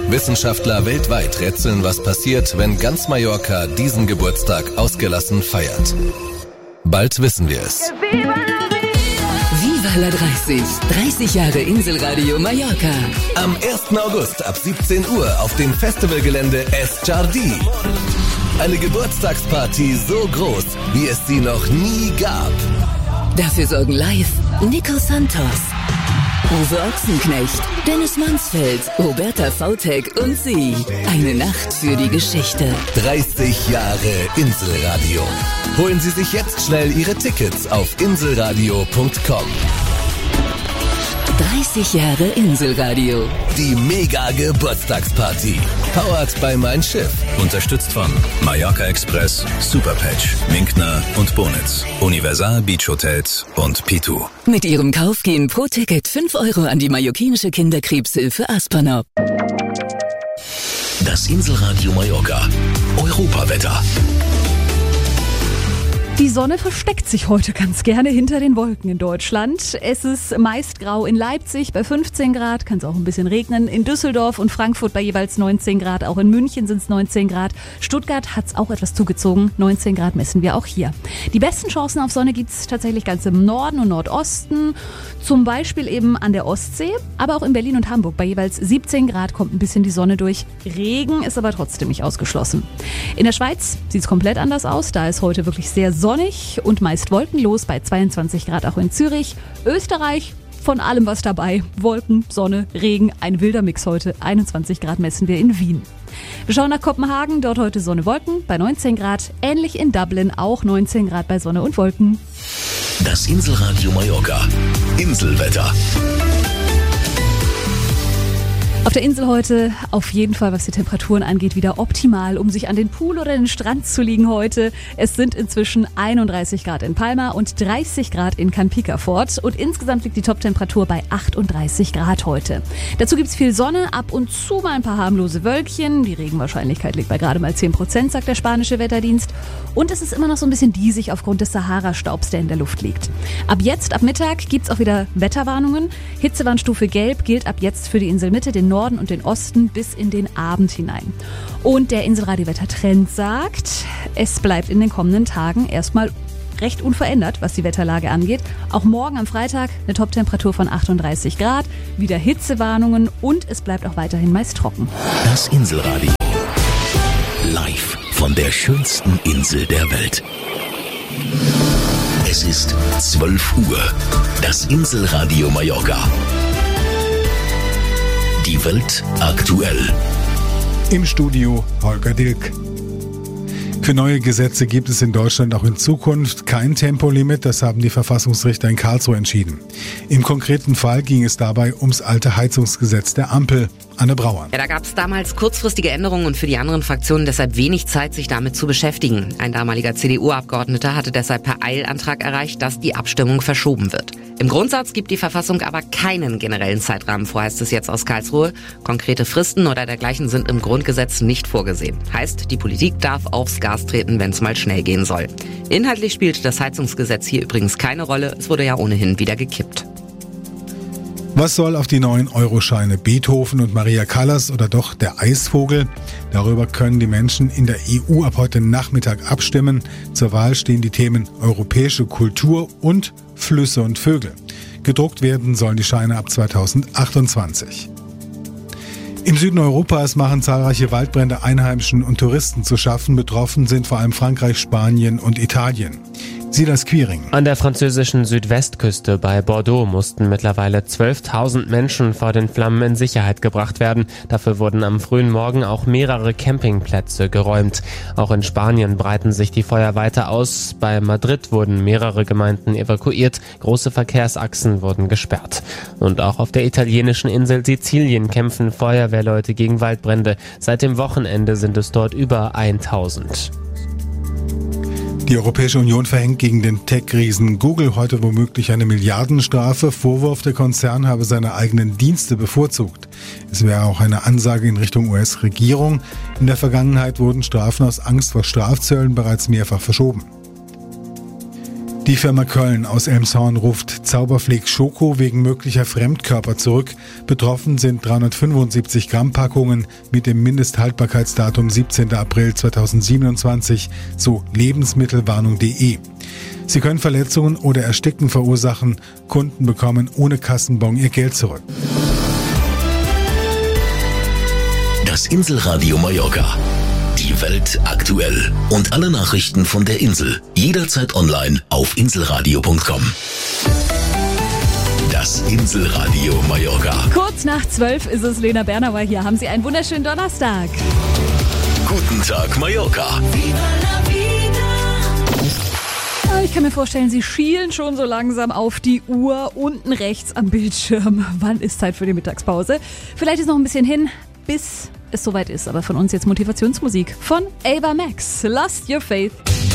Wissenschaftler weltweit rätseln, was passiert, wenn ganz Mallorca diesen Geburtstag ausgelassen feiert. Bald wissen wir es. Viva la 30. 30 Jahre Inselradio Mallorca. Am 1. August ab 17 Uhr auf dem Festivalgelände Es Jardí. Eine Geburtstagsparty so groß, wie es sie noch nie gab. Dafür sorgen live Nico Santos, Uwe Ochsenknecht, Dennis Mansfeld, Roberta Vautek und sie. Eine Nacht für die Geschichte. 30 Jahre Inselradio. Holen Sie sich jetzt schnell Ihre Tickets auf inselradio.com. 30 Jahre Inselradio. Die Mega-Geburtstagsparty. Powered by Mein Schiff. Unterstützt von Mallorca Express, Superpatch, Minkner und Bonitz, Universal Beach Hotels und P2. Mit ihrem Kauf gehen pro Ticket 5 Euro an die mallorquinische Kinderkrebshilfe Aspernop. Das Inselradio Mallorca. Europawetter. Die Sonne versteckt sich heute ganz gerne hinter den Wolken in Deutschland. Es ist meist grau in Leipzig bei 15 Grad, kann es auch ein bisschen regnen. In Düsseldorf und Frankfurt bei jeweils 19 Grad, auch in München sind es 19 Grad. Stuttgart hat es auch etwas zugezogen, 19 Grad messen wir auch hier. Die besten Chancen auf Sonne gibt es tatsächlich ganz im Norden und Nordosten, zum Beispiel eben an der Ostsee, aber auch in Berlin und Hamburg bei jeweils 17 Grad kommt ein bisschen die Sonne durch. Regen ist aber trotzdem nicht ausgeschlossen. In der Schweiz sieht es komplett anders aus, da ist heute wirklich sehr sonnig und meist wolkenlos bei 22 Grad auch in Zürich. Österreich, von allem was dabei. Wolken, Sonne, Regen, ein wilder Mix heute. 21 Grad messen wir in Wien. Wir schauen nach Kopenhagen, dort heute Sonne, Wolken bei 19 Grad. Ähnlich in Dublin, auch 19 Grad bei Sonne und Wolken. Das Inselradio Mallorca. Inselwetter. Auf der Insel heute auf jeden Fall, was die Temperaturen angeht, wieder optimal, um sich an den Pool oder den Strand zu legen heute. Es sind inzwischen 31 Grad in Palma und 30 Grad in Canpica-Fort. Und insgesamt liegt die Toptemperatur bei 38 Grad heute. Dazu gibt's viel Sonne, ab und zu mal ein paar harmlose Wölkchen. Die Regenwahrscheinlichkeit liegt bei gerade mal 10%, sagt der spanische Wetterdienst. Und es ist immer noch so ein bisschen diesig aufgrund des Sahara-Staubs, der in der Luft liegt. Ab jetzt, ab Mittag, gibt's auch wieder Wetterwarnungen. Hitzewarnstufe Gelb gilt ab jetzt für die Inselmitte, den Norden und den Osten bis in den Abend hinein. Und der Inselradio-Wettertrend sagt, es bleibt in den kommenden Tagen erstmal recht unverändert, was die Wetterlage angeht. Auch morgen am Freitag eine Toptemperatur von 38 Grad, wieder Hitzewarnungen und es bleibt auch weiterhin meist trocken. Das Inselradio. Live von der schönsten Insel der Welt. Es ist 12 Uhr. Das Inselradio Mallorca. Die Welt aktuell. Im Studio Holger Dilk. Für neue Gesetze gibt es in Deutschland auch in Zukunft kein Tempolimit, das haben die Verfassungsrichter in Karlsruhe entschieden. Im konkreten Fall ging es dabei ums alte Heizungsgesetz der Ampel. Anne Brauer. Ja, da gab es damals kurzfristige Änderungen und für die anderen Fraktionen deshalb wenig Zeit, sich damit zu beschäftigen. Ein damaliger CDU-Abgeordneter hatte deshalb per Eilantrag erreicht, dass die Abstimmung verschoben wird. Im Grundsatz gibt die Verfassung aber keinen generellen Zeitrahmen vor, heißt es jetzt aus Karlsruhe. Konkrete Fristen oder dergleichen sind im Grundgesetz nicht vorgesehen. Heißt, die Politik darf aufs Gas treten, wenn es mal schnell gehen soll. Inhaltlich spielt das Heizungsgesetz hier übrigens keine Rolle. Es wurde ja ohnehin wieder gekippt. Was soll auf die neuen Euroscheine? Beethoven und Maria Callas oder doch der Eisvogel? Darüber können die Menschen in der EU ab heute Nachmittag abstimmen. Zur Wahl stehen die Themen europäische Kultur und Flüsse und Vögel. Gedruckt werden sollen die Scheine ab 2028. Im Süden Europas machen zahlreiche Waldbrände Einheimischen und Touristen zu schaffen. Betroffen sind vor allem Frankreich, Spanien und Italien. Silas Quiring. An der französischen Südwestküste bei Bordeaux mussten mittlerweile 12.000 Menschen vor den Flammen in Sicherheit gebracht werden. Dafür wurden am frühen Morgen auch mehrere Campingplätze geräumt. Auch in Spanien breiten sich die Feuer weiter aus. Bei Madrid wurden mehrere Gemeinden evakuiert. Große Verkehrsachsen wurden gesperrt. Und auch auf der italienischen Insel Sizilien kämpfen Feuerwehrleute gegen Waldbrände. Seit dem Wochenende sind es dort über 1000. Die Europäische Union verhängt gegen den Tech-Riesen Google heute womöglich eine Milliardenstrafe. Vorwurf, der Konzern habe seine eigenen Dienste bevorzugt. Es wäre auch eine Ansage in Richtung US-Regierung. In der Vergangenheit wurden Strafen aus Angst vor Strafzöllen bereits mehrfach verschoben. Die Firma Köln aus Elmshorn ruft Zauberfleek Schoko wegen möglicher Fremdkörper zurück. Betroffen sind 375 Gramm Packungen mit dem Mindesthaltbarkeitsdatum 17. April 2027, so lebensmittelwarnung.de. Sie können Verletzungen oder Ersticken verursachen. Kunden bekommen ohne Kassenbon ihr Geld zurück. Das Inselradio Mallorca. Die Welt aktuell und alle Nachrichten von der Insel jederzeit online auf inselradio.com. Das Inselradio Mallorca. Kurz nach 12 ist es, Lena Bernauer hier. Haben Sie einen wunderschönen Donnerstag. Guten Tag Mallorca. Ich kann mir vorstellen, Sie schielen schon so langsam auf die Uhr unten rechts am Bildschirm. Wann ist Zeit für die Mittagspause? Vielleicht ist noch ein bisschen hin, bis es soweit ist. Aber von uns jetzt Motivationsmusik von Ava Max. Lost Your Faith.